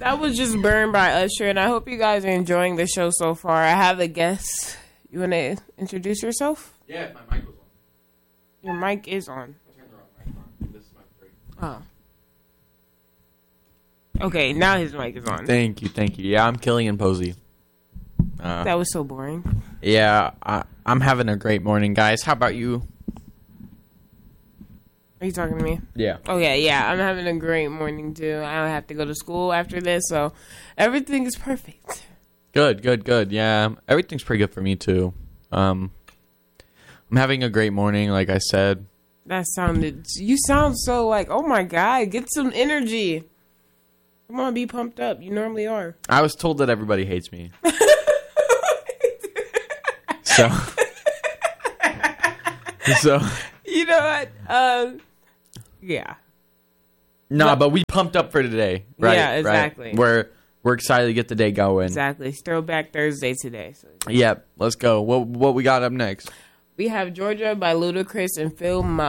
That was just Burn by Usher, and I hope you guys are enjoying the show so far. I have a guest. You want to introduce yourself? Yeah, my mic was on. Your mic is on. I turned the wrong mic on. This is my 3. Oh. Okay, now his mic is on. Thank you. Yeah, I'm Killian Posey. That was so boring. Yeah, I'm having a great morning, guys. How about you? Are you talking to me? Yeah. Okay, yeah, I'm having a great morning, too. I don't have to go to school after this, so everything is perfect. Good. Yeah, everything's pretty good for me, too. I'm having a great morning, like I said. You sound so like, oh my God, get some energy. Come on, be pumped up. You normally are. I was told that everybody hates me. So. You know what? Yeah. But we pumped up for today, right? Yeah, exactly. Right? We're excited to get the day going. Exactly. It's Throwback Thursday today. So. Yep. Let's go. What we got up next? We have Georgia by Ludacris and Phil Mo.